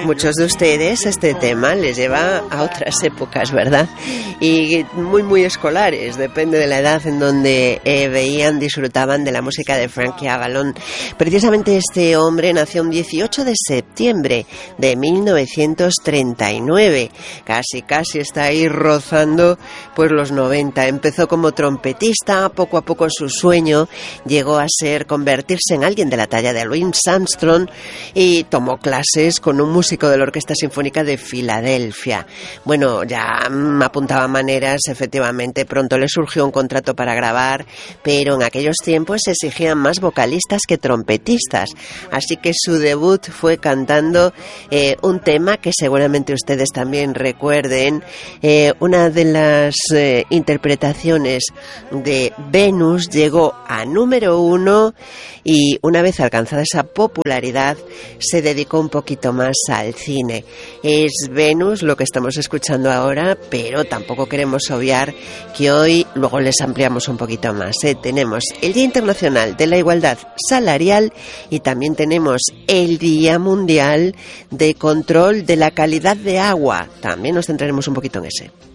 muchos de ustedes este tema les lleva a otras épocas, ¿verdad? Y muy escolares, depende de la edad en donde veían, disfrutaban de la música de Frankie Avalon. Precisamente este hombre nació un 18 de septiembre de 1939. Casi está ahí rozando pues los 90. Empezó como trompetista, poco a poco su sueño llegó a ser convertirse en alguien de la talla de Louis Armstrong y tomó clases con un músico de la Orquesta Sinfónica de Filadelfia. Bueno, ya apuntaba maneras, efectivamente, pronto le surgió un contrato para grabar, pero en aquellos tiempos se exigían más vocalistas que trompetistas, así que su debut fue cantando un tema que seguramente ustedes también recuerden, una de las interpretaciones de Venus llegó a número 1 y una vez alcanzada esa popularidad se dedicó un poquito más al cine. Es Venus lo que estamos escuchando ahora, pero tampoco queremos obviar que hoy, luego les ampliamos un poquito más, tenemos el Día Internacional de la Igualdad Salarial y también tenemos el Día Mundial de Control de la Calidad de Agua. También nos centraremos un poquito en ese.